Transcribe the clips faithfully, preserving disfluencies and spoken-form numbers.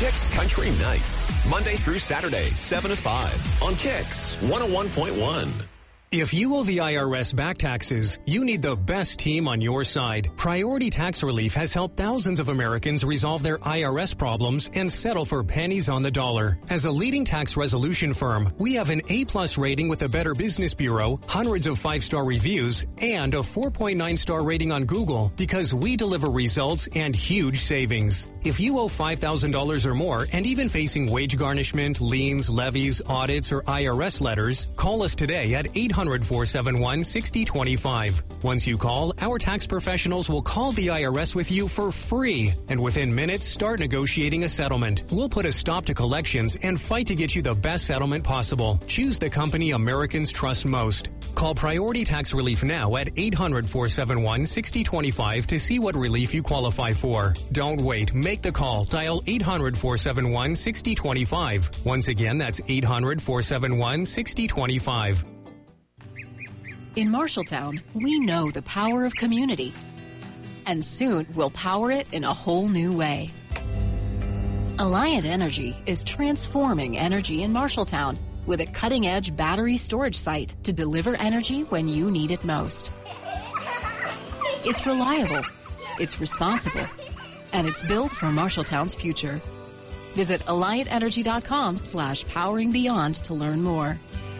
Kicks Country Nights, Monday through Saturday, seven to five on Kicks one oh one point one. If you owe the I R S back taxes, you need the best team on your side. Priority Tax Relief has helped thousands of Americans resolve their I R S problems and settle for pennies on the dollar. As a leading tax resolution firm, we have an A-plus rating with the Better Business Bureau, hundreds of five-star reviews, and a four point nine star rating on Google because we deliver results and huge savings. If you owe five thousand dollars or more and even facing wage garnishment, liens, levies, audits, or I R S letters, call us today at eight hundred, four seven one, six oh two five. Once you call, our tax professionals will call the I R S with you for free, and within minutes, start negotiating a settlement. We'll put a stop to collections and fight to get you the best settlement possible. Choose the company Americans trust most. Call Priority Tax Relief now at eight hundred, four seven one, six oh two five to see what relief you qualify for. Don't wait. Make the call. Dial eight hundred, four seven one, six oh two five. Once again, that's eight hundred, four seven one, six oh two five. In Marshalltown, we know the power of community. And soon, we'll power it in a whole new way. Alliant Energy is transforming energy in Marshalltown with a cutting-edge battery storage site to deliver energy when you need it most. It's reliable, it's responsible, and it's built for Marshalltown's future. Visit alliantenergy.com slash powering beyond to learn more.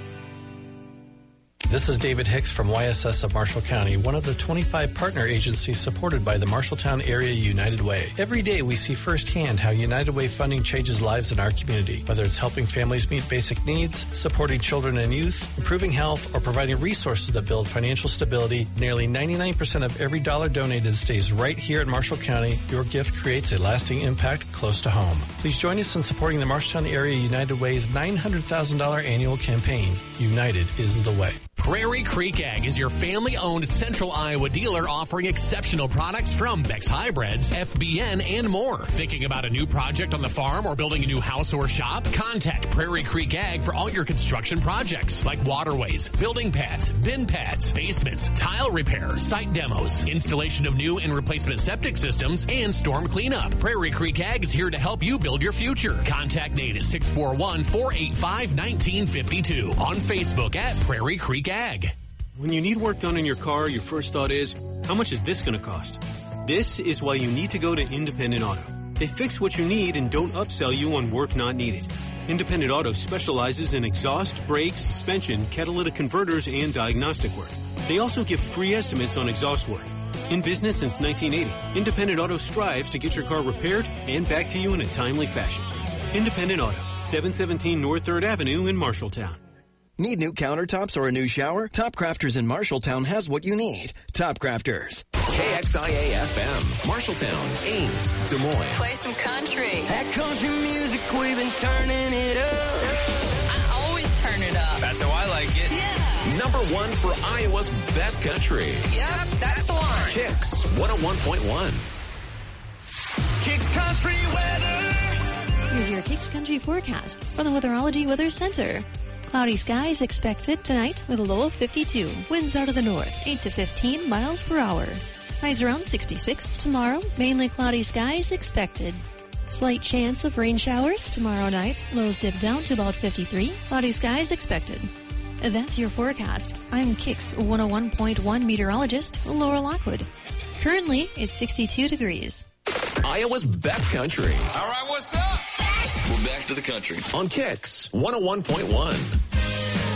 This is David Hicks from Y S S of Marshall County, one of the twenty-five partner agencies supported by the Marshalltown Area United Way. Every day we see firsthand how United Way funding changes lives in our community, whether it's helping families meet basic needs, supporting children and youth, improving health, or providing resources that build financial stability. Nearly ninety-nine percent of every dollar donated stays right here in Marshall County. Your gift creates a lasting impact close to home. Please join us in supporting the Marshalltown Area United Way's nine hundred thousand dollars annual campaign. United is the way. Prairie Creek Ag is your family-owned Central Iowa dealer offering exceptional products from Beck's Hybrids, F B N, and more. Thinking about a new project on the farm or building a new house or shop? Contact Prairie Creek Ag for all your construction projects like waterways, building pads, bin pads, basements, tile repair, site demos, installation of new and replacement septic systems, and storm cleanup. Prairie Creek Ag is here to help you build your future. Contact Nate at six four one, four eight five, one nine five two. On Facebook at Prairie Creek Ag. When you need work done in your car, your first thought is, how much is this going to cost? This is why you need to go to Independent Auto. They fix what you need and don't upsell you on work not needed. Independent Auto specializes in exhaust, brakes, suspension, catalytic converters, and diagnostic work. They also give free estimates on exhaust work. In business since nineteen eighty, Independent Auto strives to get your car repaired and back to you in a timely fashion. Independent Auto, seven seventeen North third Avenue in Marshalltown. Need new countertops or a new shower? Top Crafters in Marshalltown has what you need. Top Crafters. K X I A F M, Marshalltown, Ames, Des Moines. Play some country. That country music, we've been turning it up. I always turn it up. That's how I like it. Yeah. Number one for Iowa's best country. Yep, that's the one. Kicks one oh one point one. Kicks Country Weather. Here's your Kicks Country forecast from the Weatherology Weather Center. Cloudy skies expected tonight with a low of fifty-two. Winds out of the north, eight to fifteen miles per hour. Highs around sixty-six tomorrow. Mainly cloudy skies expected. Slight chance of rain showers tomorrow night. Lows dip down to about fifty-three. Cloudy skies expected. That's your forecast. I'm Kicks one oh one point one meteorologist Laura Lockwood. Currently, it's sixty-two degrees. Iowa's best country. All right, what's up? We're back to the country. On Kicks one oh one point one.